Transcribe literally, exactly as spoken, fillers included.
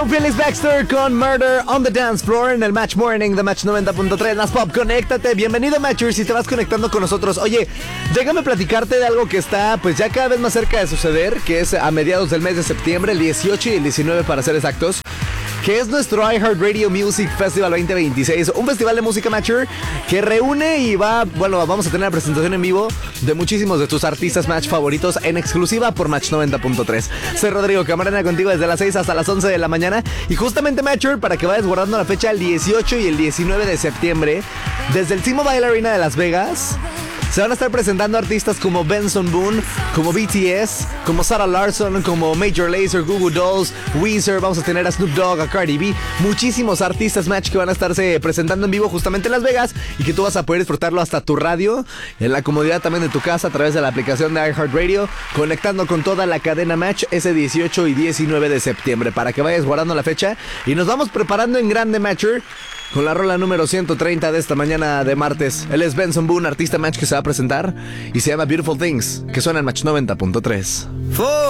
Felix Baxter con Murder on the Dance Floor en el Match Morning de Match noventa punto tres. Las Pop, conéctate. Bienvenido, Matchers, si te vas conectando con nosotros. Oye, déjame platicarte de algo que está pues ya cada vez más cerca de suceder, que es a mediados del mes de septiembre, el dieciocho y el diecinueve para ser exactos, que es nuestro iHeartRadio Music Festival veinte veintiséis, un festival de música Matcher que reúne y va, bueno, vamos a tener la presentación en vivo de muchísimos de tus artistas Match favoritos en exclusiva por Match noventa punto tres. Soy Rodrigo Camarena contigo desde las seis hasta las once de la mañana y justamente Matcher, para que vayas guardando la fecha, el dieciocho y el diecinueve de septiembre, desde el T-Mobile Arena de Las Vegas, se van a estar presentando artistas como Benson Boone, como B T S, como Sarah Larsson, como Major Lazer, Goo Goo Dolls, Weezer. Vamos a tener a Snoop Dogg, a Cardi B, muchísimos artistas Match que van a estarse presentando en vivo justamente en Las Vegas y que tú vas a poder disfrutarlo hasta tu radio, en la comodidad también de tu casa a través de la aplicación de iHeartRadio, conectando con toda la cadena Match ese dieciocho y diecinueve de septiembre, para que vayas guardando la fecha y nos vamos preparando en grande, Matcher, con la rola número ciento treinta de esta mañana de martes. Él es Benson Boone, artista Match que se va a presentar y se llama Beautiful Things, que suena en Match noventa punto tres.